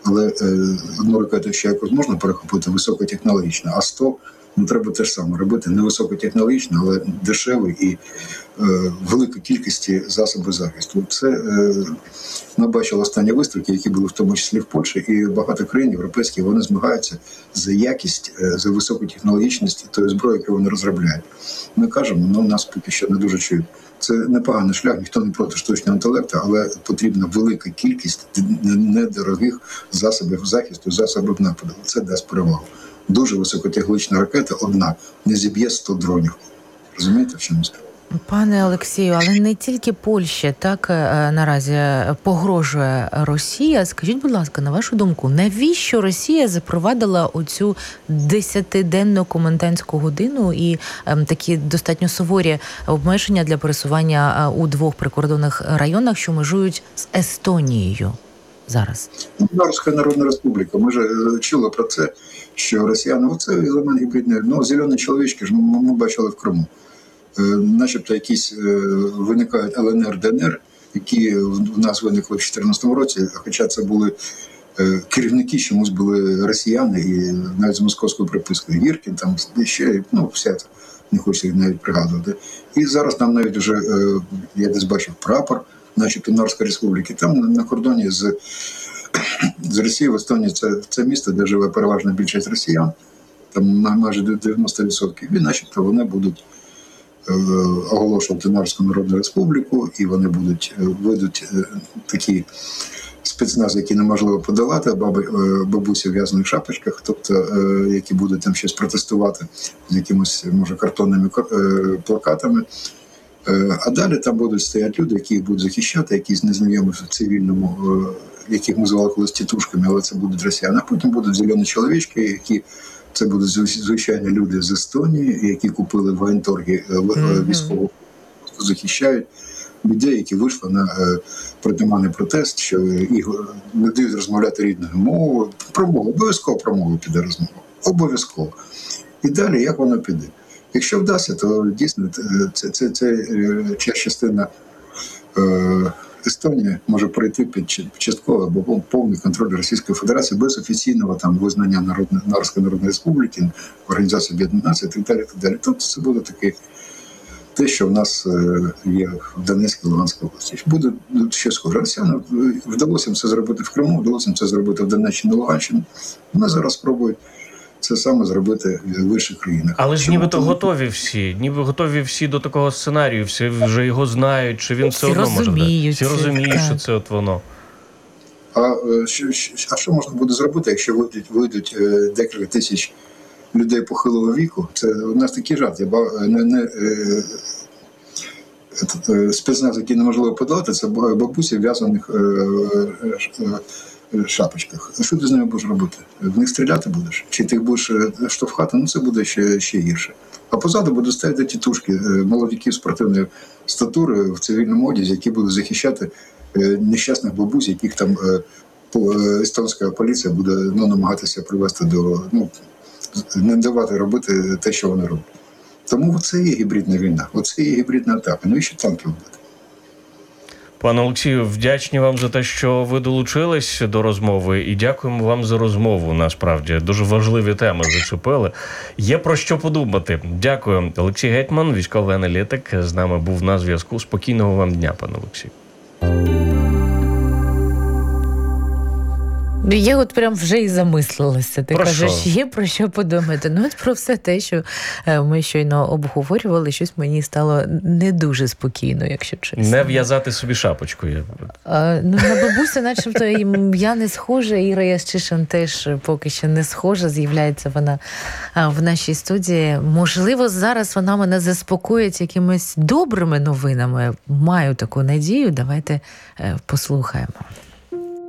Але одну ракету ще якось можна перехопити високотехнологічно, а 100 треба те ж саме робити, не високотехнологічно, але дешевий і великої кількості засобів захисту. Це ми бачили останні виставки, які були в тому числі в Польщі, і багато країн європейських, вони змагаються за якість, за високотехнологічність тої зброї, яку вони розробляють. Ми кажемо, але нас поки що не дуже чують. Це непоганий шлях, ніхто не проти штучного інтелекту, але потрібна велика кількість недорогих засобів захисту, засобів нападу. Це дасть перевагу. Дуже високотехнологічна ракета одна не зіб'є 100 дронів. Розумієте, в чому справа? Пане Олексію, але не тільки Польщі так наразі погрожує Росія. Скажіть, будь ласка, на вашу думку, навіщо Росія запровадила оцю 10-денну комендантську годину і такі достатньо суворі обмеження для пересування у 2 прикордонних районах, що межують з Естонією зараз? Білоруська Народна Республіка. Ми ж чули про це, що росіяни, це елемент гібридний, зелені чоловічки ж ми бачили в Криму. Начебто якісь виникають ЛНР, ДНР, які в нас виникли в 2014 році, хоча це були керівники, чомусь були росіяни, і навіть з московською припискою. Гіркін, там ще, вся це, не хочу їх навіть пригадувати. І зараз там навіть вже, я десь бачив прапор, начебто Норської Республіки, там на кордоні з Росією, в Естонії, це місто, де живе переважна більшість росіян, там майже 90%, і начебто вони будуть оголошувати Норську Народну Республіку, і вони вийдуть такі спецнази, які неможливо подолати, бабусі в в'язаних шапочках, тобто, які будуть там щось протестувати з якимось, може, картонними плакатами. А далі там будуть стояти люди, які їх будуть захищати, якісь незнайомі в цивільному, яких ми звали колись тітушками, але це будуть росіяни. А потім будуть зелені чоловічки, які це будуть звичайні люди з Естонії, які купили в воєнторгі військову, захищають людей, які вийшли на притаманний протест, що їх не дають розмовляти рідною мовою. Обов'язково про мову піде розмова. Обов'язково. І далі як воно піде? Якщо вдасться, то дійсно це частина Естонія може пройти під частковий або повний контроль Російської Федерації без офіційного там визнання Норської Народної Республіки, Організації Об'єднаних Націй і так далі. Тобто це буде таке те, що в нас є в Донецькій, Луганській області. Буде ще схоже. Росіянам вдалося це зробити в Криму, вдалося це зробити в Донеччині, Луганщині. Вони зараз спробують це саме зробити в інших країнах. Але ж нібито готові всі до такого сценарію, всі вже його знають, чи він все одно може дати. Всі розуміють, що це от воно. А що можна буде зробити, якщо вийдуть декілька тисяч людей похилого віку? Це у нас такий жарт. Спецназ, який неможливо подолати, це бабусі в в'язаних шапочках. Що ти з ними будеш робити? В них стріляти будеш? Чи ти їх будеш штовхати? Це буде ще гірше. А позаду будуть стояти тітушки, молодиків спортивної статури в цивільному одязі, які будуть захищати нещасних бабусь, яких там естонська поліція буде намагатися привести до... не давати робити те, що вони роблять. Тому це є гібридна війна, оце є гібридна атака. І ще танки вбити. Пане Олексію, вдячні вам за те, що ви долучились до розмови, і дякуємо вам за розмову, насправді. Дуже важливі теми зачепили. Є про що подумати. Дякую. Олексій Гетьман, військовий аналітик, з нами був на зв'язку. Спокійного вам дня, пане Олексію. Я от прям вже і замислилася. Ти про кажеш, що? є про що подумати. От про все те, що ми щойно обговорювали, щось мені стало не дуже спокійно, якщо чесно. Не в'язати собі шапочку. На бабусю начебто я не схожа, Іра Ящишин теж поки що не схожа, з'являється вона в нашій студії. Можливо, зараз вона мене заспокоїть якимись добрими новинами. Маю таку надію, давайте послухаємо.